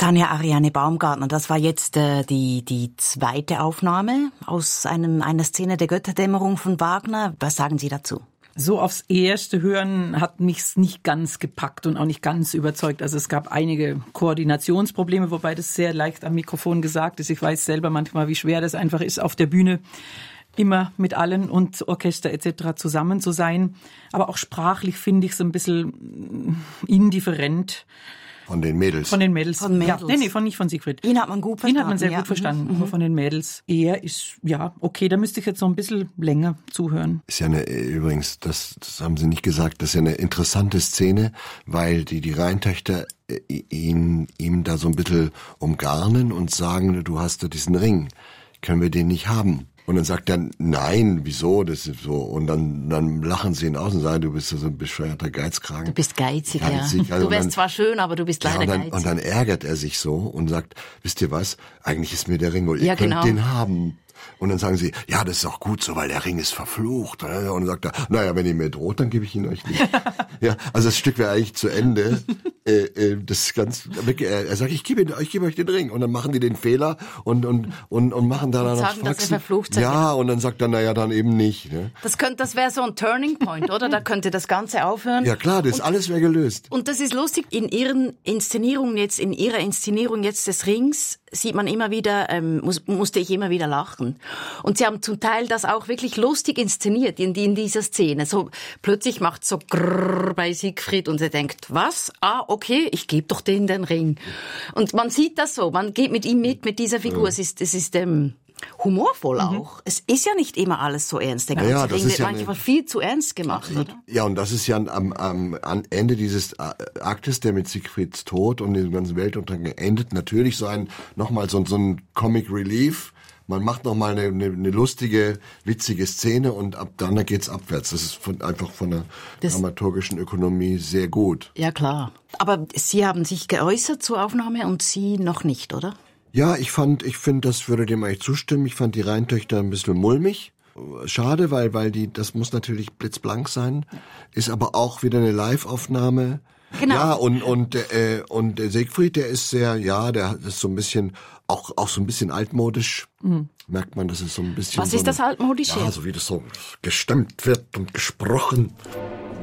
Tanja Ariane Baumgartner, das war jetzt die zweite Aufnahme aus einer Szene der Götterdämmerung von Wagner. Was sagen Sie dazu? So aufs erste Hören hat mich's nicht ganz gepackt und auch nicht ganz überzeugt. Also es gab einige Koordinationsprobleme, wobei das sehr leicht am Mikrofon gesagt ist. Ich weiß selber manchmal, wie schwer das einfach ist, auf der Bühne immer mit allen und Orchester etc. zusammen zu sein. Aber auch sprachlich finde ich es ein bisschen indifferent. Von den Mädels? Von den Mädels. Von Mädels. Ja, nicht von Siegfried. Ihn hat man gut verstanden. Ihn hat man sehr gut verstanden, aber von den Mädels. Er ist, ja, okay, da müsste ich jetzt noch ein bisschen länger zuhören. Ist ja übrigens, das haben Sie nicht gesagt, das ist ja eine interessante Szene, weil die Rheintöchter ihm da so ein bisschen umgarnen und sagen, du hast da diesen Ring, können wir den nicht haben? Und dann sagt er, nein, wieso, das ist so. Und dann lachen sie ihn aus und sagen, du bist so ein bescheuerter Geizkragen. Du bist geizig, ja. Also du wärst zwar schön, aber du bist leider geizig. Und dann ärgert er sich so und sagt, wisst ihr was, eigentlich ist mir der Ring, und ihr könnt den haben. Und dann sagen sie, ja, das ist auch gut so, weil der Ring ist verflucht. Und dann sagt er, naja, wenn ihr mir droht, dann gebe ich ihn euch nicht. Ja, also das Stück wäre eigentlich zu Ende. Das ist ganz, er sagt, ich gebe euch den Ring. Und dann machen die den Fehler und machen da noch sagen, dass er verflucht sei. Ja, und dann sagt er, naja, dann eben nicht. Ne? Das wäre so ein Turning Point, oder? Da könnte das Ganze aufhören. Ja klar, alles wäre gelöst. Und das ist lustig, in ihrer Inszenierung jetzt des Rings sieht man immer wieder, musste ich immer wieder lachen. Und sie haben zum Teil das auch wirklich lustig inszeniert in dieser Szene. So plötzlich macht so grrr bei Siegfried und er denkt, was? Okay, ich gebe doch denen den Ring. Und man sieht das so, man geht mit ihm mit dieser Figur. Es ist humorvoll auch. Es ist ja nicht immer alles so ernst. Der ganze Ring wird manchmal viel zu ernst gemacht. Oder? Ja, und das ist ja am Ende dieses Aktes, der mit Siegfrieds Tod und dem ganzen Weltuntergang endet, natürlich nochmal so ein Comic Relief. Man macht nochmal eine lustige, witzige Szene und ab dann geht's abwärts. Das ist einfach von der dramaturgischen Ökonomie sehr gut. Ja, klar. Aber Sie haben sich geäußert zur Aufnahme und Sie noch nicht, oder? Ja, ich finde, das würde dem eigentlich zustimmen. Ich fand die Rheintöchter ein bisschen mulmig. Schade, weil das muss natürlich blitzblank sein. Ist aber auch wieder eine Live-Aufnahme. Genau. Ja, und der Siegfried, der ist der ist so ein bisschen, auch so ein bisschen altmodisch. Merkt man, das ist so ein bisschen. Was ist das Altmodische? Ja, so wie das so gestimmt wird und gesprochen.